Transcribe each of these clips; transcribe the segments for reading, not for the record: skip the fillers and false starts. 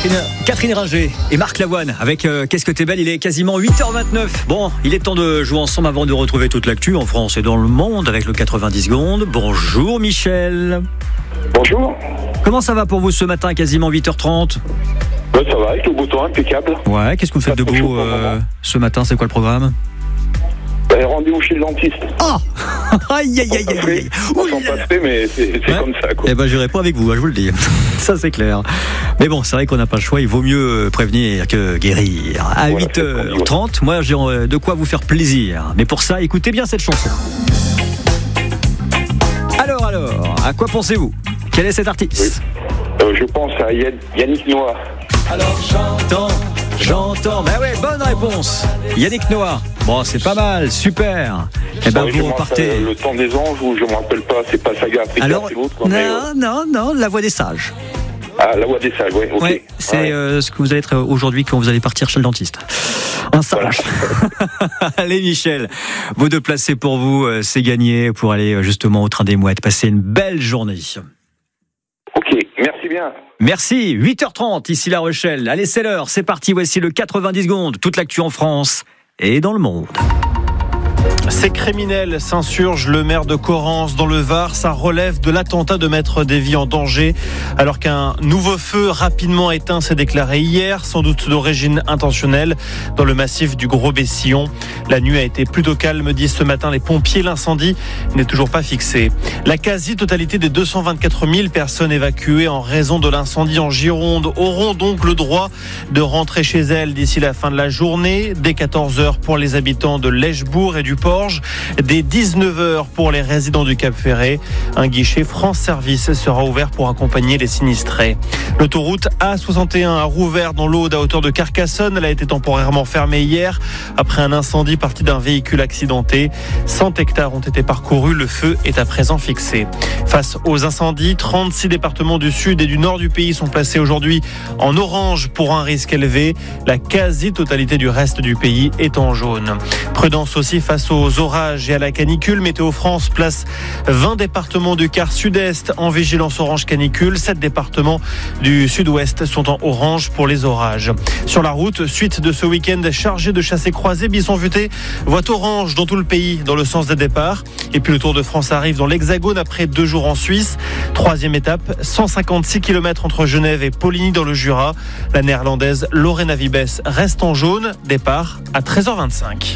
Catherine Ringer et Marc Lavoine avec Qu'est-ce que t'es belle. Il est quasiment 8h29. Bon, il est temps de jouer ensemble avant de retrouver toute l'actu en France et dans le monde avec le 90 secondes. Bonjour Michel. Bonjour. Comment ça va pour vous ce matin, quasiment 8h30? Ouais, ça va, avec le beau temps impeccable. Ouais, qu'est-ce que vous faites de beau ce matin? C'est quoi le programme? Rendez-vous chez le dentiste. Ah aïe aïe aïe aïe. On s'en passerait, mais c'est comme ça, quoi. Eh ben, j'irai pas avec vous, je vous le dis. Ça, c'est clair. Mais bon, c'est vrai qu'on n'a pas le choix. Il vaut mieux prévenir que guérir. À 8h30, moi, j'ai de quoi vous faire plaisir. Mais pour ça, écoutez bien cette chanson. Alors, à quoi pensez-vous? Quel est cet artiste? Je pense à Yannick Noah. Alors, j'entends. Ben ouais, bonne réponse. Yannick Noah. Bon, c'est pas mal, super. Eh ben, vous repartez. Le temps des anges, ou je me rappelle pas, c'est pas Saga Africa, alors, c'est l'autre. Non, La Voix des Sages. Ah, La Voix des Sages, oui, ok. Ouais, c'est ce que vous allez être aujourd'hui quand vous allez partir chez le dentiste. Un sage. Voilà. Allez, Michel, vos deux placés pour vous, c'est gagné pour aller justement au Train des Mouettes. Passez une belle journée. Ok, merci bien. Merci, 8h30, ici La Rochelle. Allez, c'est l'heure, c'est parti, voici le 90 secondes. Toute l'actu en France et dans le monde. Ces criminels s'insurgent. Le maire de Correns dans le Var, ça relève de l'attentat de mettre des vies en danger. Alors qu'un nouveau feu rapidement éteint s'est déclaré hier, sans doute d'origine intentionnelle, dans le massif du Gros-Bessillon. La nuit a été plutôt calme, disent ce matin les pompiers. L'incendie n'est toujours pas fixé. La quasi-totalité des 224 000 personnes évacuées en raison de l'incendie en Gironde auront donc le droit de rentrer chez elles d'ici la fin de la journée. Dès 14h pour les habitants de Lèchebourg et du Porge, dès 19h pour les résidents du Cap-Ferré. Un guichet France Service sera ouvert pour accompagner les sinistrés. L'autoroute A61 a rouvert dans l'Aude à hauteur de Carcassonne. Elle a été temporairement fermée hier après un incendie parti d'un véhicule accidenté. 100 hectares ont été parcourus. Le feu est à présent fixé. Face aux incendies, 36 départements du sud et du nord du pays sont placés aujourd'hui en orange pour un risque élevé. La quasi-totalité du reste du pays est en jaune. Prudence aussi face aux orages et à la canicule. Météo France place 20 départements du quart sud-est en vigilance orange canicule. 7 départements du sud-ouest sont en orange pour les orages. Sur la route, suite de ce week-end chargé de chassés-croisés, Bisson-Futé voit orange dans tout le pays dans le sens des départs. Et puis le Tour de France arrive dans l'Hexagone après 2 jours en Suisse. 3e étape, 156 km entre Genève et Poligny dans le Jura. La néerlandaise Lorena Vibes reste en jaune. Départ à 13h25.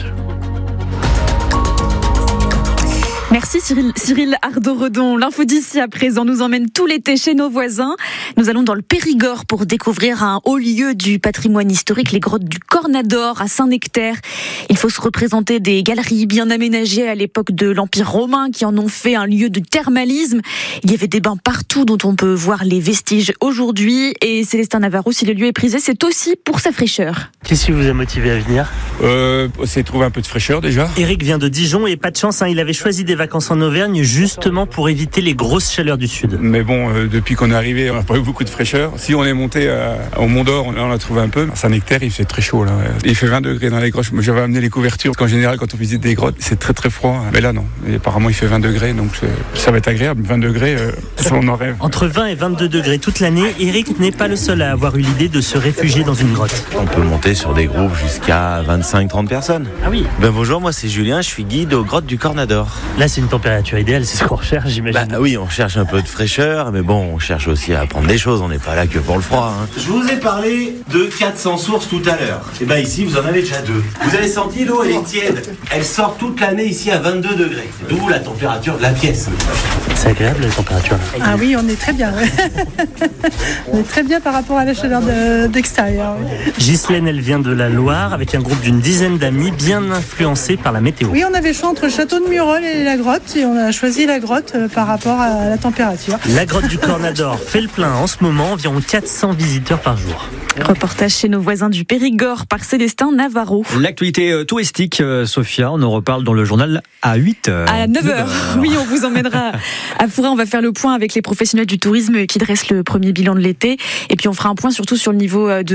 Merci Cyril Ardo-Redon. L'info d'ici à présent nous emmène tout l'été chez nos voisins. Nous allons dans le Périgord pour découvrir un haut lieu du patrimoine historique, les grottes du Cornador à Saint-Nectaire. Il faut se représenter des galeries bien aménagées à l'époque de l'Empire romain qui en ont fait un lieu de thermalisme. Il y avait des bains partout dont on peut voir les vestiges aujourd'hui. Et Célestin Navarro, si le lieu est prisé, c'est aussi pour sa fraîcheur. Qu'est-ce qui vous a motivé à venir ? C'est trouver un peu de fraîcheur déjà. Eric vient de Dijon et pas de chance, il avait choisi des vacances en Auvergne justement pour éviter les grosses chaleurs du sud. Mais bon, depuis qu'on est arrivé, on n'a pas eu beaucoup de fraîcheur. Si on est monté au Mont d'Or, on a trouvé un peu. À Saint-Nectaire, il fait très chaud là. Il fait 20 degrés dans les grottes. Moi, j'avais amené les couvertures. Parce qu'en général, quand on visite des grottes, c'est très très froid. Mais là, non. Et apparemment, il fait 20 degrés, donc ça va être agréable. 20 degrés, on en rêve. Entre 20 et 22 degrés toute l'année, Eric n'est pas le seul à avoir eu l'idée de se réfugier dans une grotte. On peut monter sur des groupes jusqu'à 25-30 personnes. Ah oui. Bonjour, moi c'est Julien, je suis guide aux grottes du Cornador. Là, c'est une température idéale, c'est ce qu'on recherche, j'imagine. Oui, on cherche un peu de fraîcheur, mais bon, on cherche aussi à apprendre des choses, on n'est pas là que pour le froid. Je vous ai parlé de 400 sources tout à l'heure. Et bien ici, vous en avez déjà 2. Vous avez senti l'eau, elle est tiède. Elle sort toute l'année ici à 22 degrés. D'où la température de la pièce. C'est agréable la température. Ah oui, on est très bien. On est très bien par rapport à la chaleur d'extérieur. Ghislaine, elle vient de la Loire avec un groupe d'une dizaine d'amis bien influencés par la météo. Oui, on avait le choix entre le château de Murol et la grotte et on a choisi la grotte par rapport à la température. La grotte du Cornador fait le plein en ce moment, environ 400 visiteurs par jour. Reportage chez nos voisins du Périgord par Célestin Navarro. L'actualité touristique, Sophia, on en reparle dans le journal à 8h. À 9h. Oui, on vous emmènera à Fourin. On va faire le point avec les professionnels du tourisme qui dressent le premier bilan de l'été. Et puis on fera un point surtout sur le niveau de